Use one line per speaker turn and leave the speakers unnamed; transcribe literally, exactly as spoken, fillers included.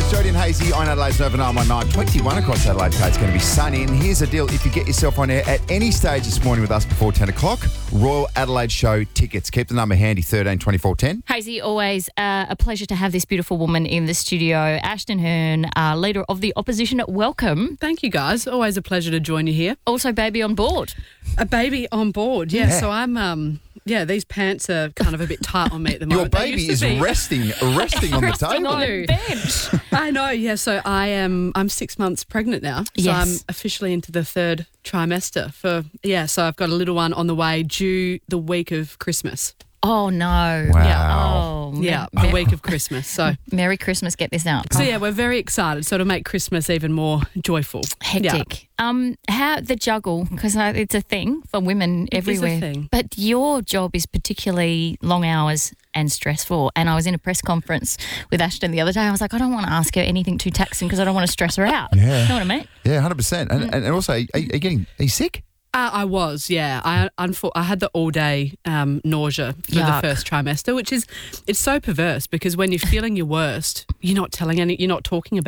Jody and Hazy on Adelaide's Nova nine one nine. twenty-one across Adelaide today. It's going to be sunny. And here's the deal. If you get yourself on air at any stage this morning with us before ten o'clock, Royal Adelaide Show tickets. Keep the number handy, thirteen twenty-four ten.
Hazy, always uh, a pleasure to have this beautiful woman in the studio. Ashton Hearn, uh, leader of the opposition. Welcome.
Thank you, guys. Always a pleasure to join you here.
Also, baby on board.
A baby on board, yeah.
Yeah.
So I'm, um, yeah, these pants are kind of a bit tight on me at the
Your
moment. They
baby
used
is
to be-
resting, resting on the
Resting
table.
on the bench.
I know, yeah. So I am, I'm six months pregnant now. So
Yes.
I'm officially into the third trimester for, yeah. So I've got a little one on the way due the week of Christmas.
Oh, no.
Wow.
Yeah. Oh,
Yeah,
me-
a week of Christmas. So,
Merry Christmas. Get this out.
so yeah, we're very excited. So to make Christmas even more joyful. Yeah.
Hectic. Um, how the juggle, because it's a thing for women
It is a
everywhere.
thing.
But your job is particularly long hours and stressful. And I was in a press conference with Ashton the other day. I was like, I don't want to ask her anything too taxing because I don't want to stress her out.
Yeah.
You know what I mean?
Yeah, one hundred percent. And, and also, are you, are you getting, are you sick?
Uh, I was, yeah. I unfor- I had the all-day um, nausea for
Yuck.
the first trimester, which is, it's so perverse because when you're feeling your worst, you're not telling any, you're not talking about